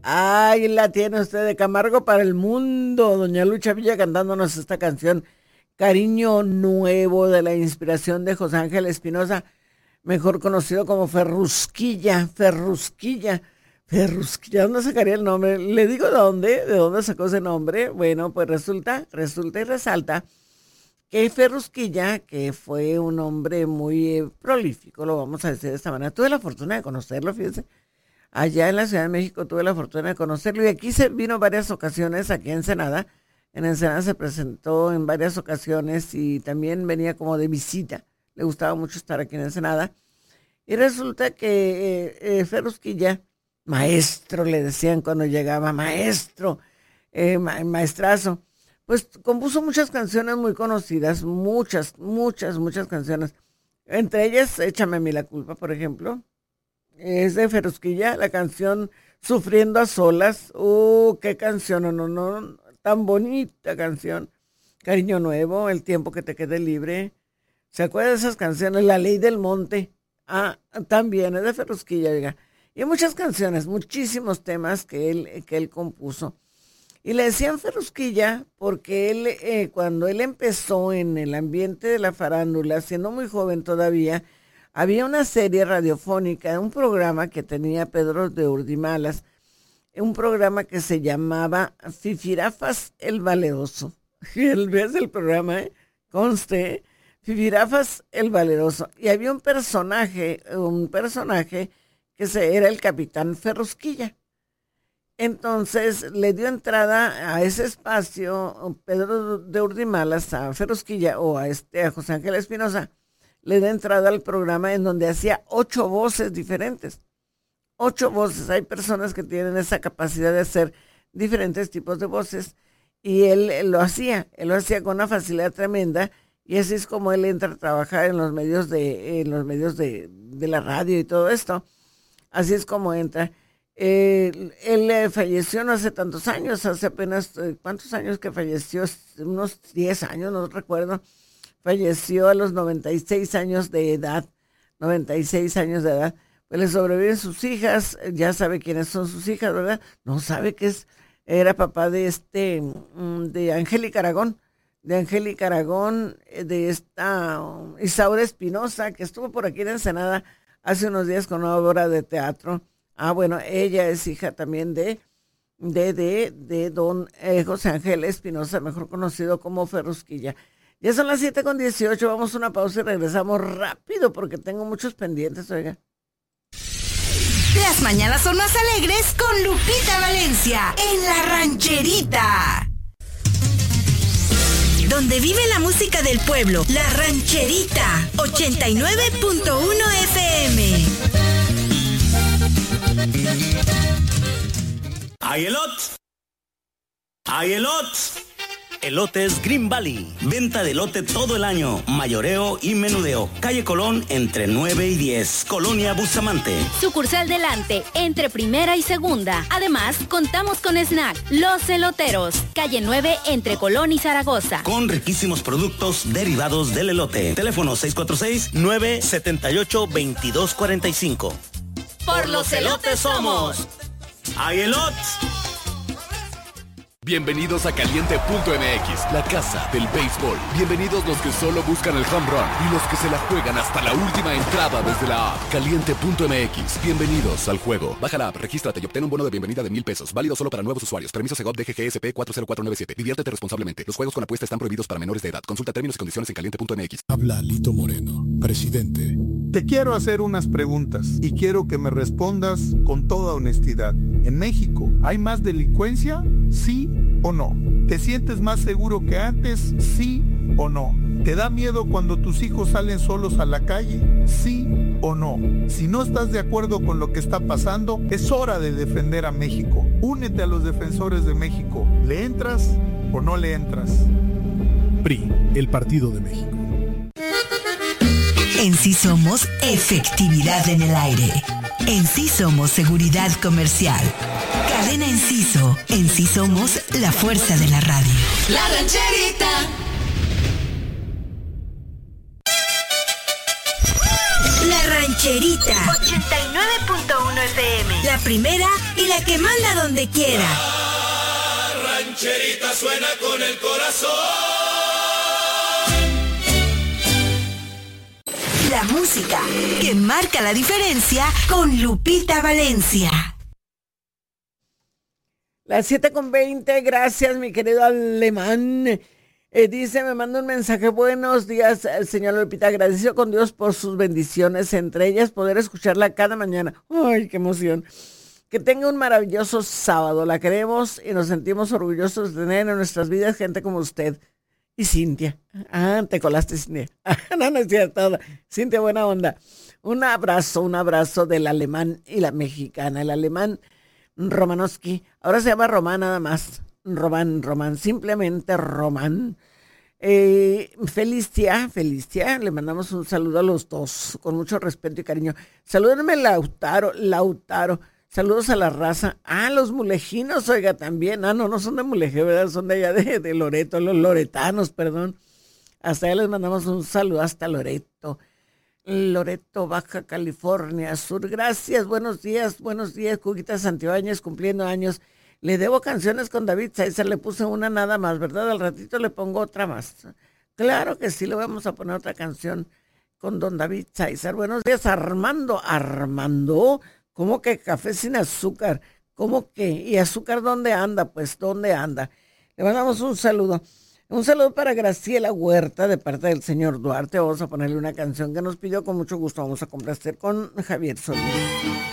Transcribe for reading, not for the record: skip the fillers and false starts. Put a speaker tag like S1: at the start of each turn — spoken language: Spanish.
S1: Ay, la tiene usted de Camargo para el mundo. Doña Lucha Villa cantándonos esta canción, Cariño Nuevo, de la inspiración de José Ángel Espinosa, mejor conocido como Ferrusquilla. Ferrusquilla, ¿dónde sacaría el nombre? Le digo de dónde sacó ese nombre. Bueno, pues resulta y resalta que Ferrusquilla, que fue un hombre muy prolífico, lo vamos a decir de esta manera. Tuve la fortuna de conocerlo, fíjense. Allá en la Ciudad de México tuve la fortuna de conocerlo y aquí se vino varias ocasiones, aquí en Ensenada. En Ensenada se presentó en varias ocasiones y también venía como de visita. Le gustaba mucho estar aquí en Ensenada. Y resulta que Ferrusquilla, maestro, le decían cuando llegaba, maestro, maestrazo, pues compuso muchas canciones muy conocidas, muchas canciones. Entre ellas, Échame a mí la culpa, por ejemplo. Es de Ferrusquilla, la canción Sufriendo a solas. Qué canción, no, tan bonita canción. Cariño Nuevo, El tiempo que te quede libre. ¿Se acuerdan de esas canciones? La Ley del Monte. También es de Ferrusquilla, oiga. Y muchas canciones, muchísimos temas que él compuso. Y le decían Ferrusquilla porque él, cuando él empezó en el ambiente de la farándula, siendo muy joven todavía, había una serie radiofónica, un programa que tenía Pedro de Urdimalas, un programa que se llamaba Fifirafas el Valeroso. ¿Ves el programa? Conste, Fifirafas el Valeroso. Y había un personaje que era el Capitán Ferrusquilla. Entonces le dio entrada a ese espacio Pedro de Urdimalas, a Ferrusquilla o a José Ángel Espinosa. Le da entrada al programa en donde hacía 8 voces diferentes. 8 voces. Hay personas que tienen esa capacidad de hacer diferentes tipos de voces. Y él lo hacía con una facilidad tremenda. Y así es como él entra a trabajar en los medios de la radio y todo esto. Así es como entra. Él falleció no hace tantos años, hace apenas, ¿cuántos años que falleció? Unos 10 años, no recuerdo. Falleció a los 96 años de edad. 96 años de edad. Pues le sobreviven sus hijas. Ya sabe quiénes son sus hijas, ¿verdad? No sabe que era papá de Angélica Aragón. De Angélica Aragón, de esta Isaura Espinosa, que estuvo por aquí en Ensenada hace unos días con una obra de teatro. Bueno, ella es hija también de don José Ángel Espinosa, mejor conocido como Ferrusquilla. Ya son las 7:18, vamos a una pausa y regresamos rápido porque tengo muchos pendientes, oiga.
S2: Las mañanas son más alegres con Lupita Valencia en La Rancherita. Donde vive la música del pueblo, La Rancherita, 89.1 FM.
S3: ¡Hay elotes! Elotes Green Valley. Venta de elote todo el año. Mayoreo y menudeo. Calle Colón entre 9 y 10. Colonia Bustamante.
S4: Sucursal Delante, entre primera y segunda. Además, contamos con snack. Los Eloteros. Calle 9, entre Colón y Zaragoza.
S3: Con riquísimos productos derivados del elote. Teléfono 646-978-2245.
S4: Por los elotes somos.
S3: ¡Hay elotes!
S5: Bienvenidos a Caliente.mx, la casa del béisbol. Bienvenidos los que solo buscan el home run y los que se la juegan hasta la última entrada desde la app. Caliente.mx, bienvenidos al juego. Baja la app, regístrate y obtén un bono de bienvenida de $1,000. Válido solo para nuevos usuarios. Permiso Segov DGGSP 40497. Diviértete responsablemente. Los juegos con apuesta están prohibidos para menores de edad. Consulta términos y condiciones en Caliente.mx.
S6: Habla Lito Moreno, presidente.
S7: Te quiero hacer unas preguntas y quiero que me respondas con toda honestidad. ¿En México hay más delincuencia? ¿Sí o no? ¿Te sientes más seguro que antes? ¿Sí o no? ¿Te da miedo cuando tus hijos salen solos a la calle? ¿Sí o no? Si no estás de acuerdo con lo que está pasando, es hora de defender a México. Únete a los defensores de México. ¿Le entras o no le entras?
S6: PRI, el Partido de México.
S2: En sí somos efectividad en el aire. En sí somos seguridad comercial. Cadena Enciso. En sí somos la fuerza de la radio.
S8: La Rancherita.
S2: La Rancherita.
S8: 89.1 FM.
S2: la primera y la que manda donde quiera.
S8: La rancherita suena con el corazón.
S2: La música que marca la diferencia con Lupita Valencia.
S1: Las 7:20, gracias mi querido Alemán. Dice, me manda un mensaje, buenos días, señor Lupita, agradecido con Dios por sus bendiciones, entre ellas poder escucharla cada mañana. Ay, qué emoción. Que tenga un maravilloso sábado, la queremos y nos sentimos orgullosos de tener en nuestras vidas gente como usted. Y Cintia. Te colaste, Cintia. No, no es cierto. Cintia, buena onda. Un abrazo del alemán y la mexicana. El alemán Romanowski. Ahora se llama Román nada más. Román, simplemente Román. Felicia, le mandamos un saludo a los dos, con mucho respeto y cariño. Salúdenme Lautaro. Saludos a la raza. Los mulejinos, oiga, también. No son de Mulegé, ¿verdad? Son de allá de Loreto, los loretanos, perdón. Hasta allá les mandamos un saludo hasta Loreto, Baja California Sur. Gracias, buenos días, Cuquita Santibáñez, cumpliendo años. Le debo canciones con David César, le puse una nada más, ¿verdad? Al ratito le pongo otra más. Claro que sí, le vamos a poner otra canción con don David César. Buenos días, Armando. ¿Cómo que café sin azúcar? ¿Cómo que? ¿Y azúcar dónde anda? Pues, ¿dónde anda? Le mandamos un saludo. Un saludo para Graciela Huerta de parte del señor Duarte. Vamos a ponerle una canción que nos pidió con mucho gusto. Vamos a complacer con Javier Solís.